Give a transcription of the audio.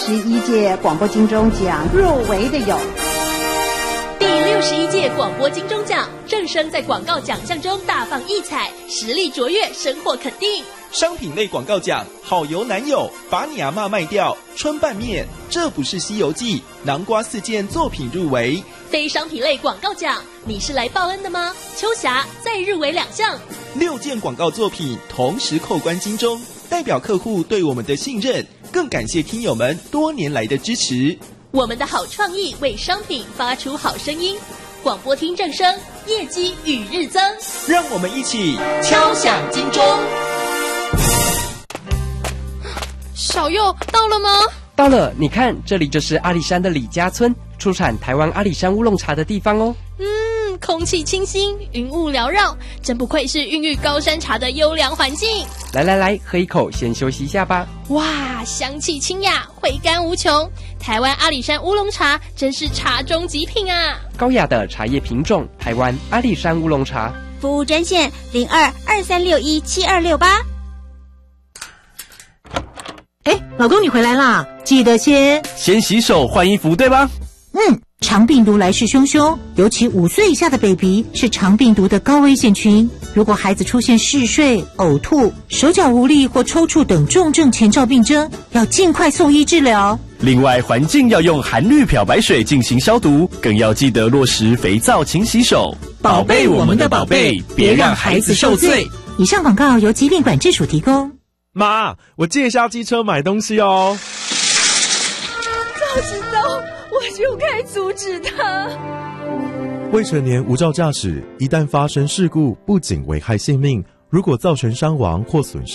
11届广播金钟奖入围的有第61届广播金钟奖，正声在广告奖项中大放异彩，实力卓越，深获肯定。 商品类广告奖，好油男友，把你阿嬷卖掉，春拌面，这不是西游记，南瓜4件作品入围。 非商品类广告奖，你是来报恩的吗？秋霞再入围2项 ，6件广告作品同时扣关金钟，代表客户对我们的信任，更感谢听友们多年来的支持。 我们的好创意为商品发出好声音，广播听正声，业绩与日增。 让我们一起敲响金钟。 小佑到了吗？ 到了，你看，这里就是阿里山的李家村，出产台湾阿里山乌龙茶的地方哦。 空气清新，云雾缭绕，真不愧是孕育高山茶的优良环境。 来，喝一口，先休息一下吧。 哇，香气清雅，回甘无穷。台湾阿里山乌龙茶真是茶中极品啊！ 高雅的茶叶品种，台湾阿里山乌龙茶。 服务专线0223617268。 老公你回来啦，记得先洗手换衣服，对吧？ 肠病毒来势汹汹，尤其5岁以下的 baby 是肠病毒的高危险群。如果孩子出现嗜睡、呕吐、手脚无力或抽搐等重症前兆病征，要尽快送医治疗。 另外，环境要用含氯漂白水进行消毒，更要记得落实肥皂勤洗手，宝贝我们的宝贝，别让孩子受罪。 以上广告由疾病管制署提供。 妈，我借一下机车买东西哦。 早知道我就该阻止他。 未成年无照驾驶，一旦发生事故，不仅危害性命，如果造成伤亡或损失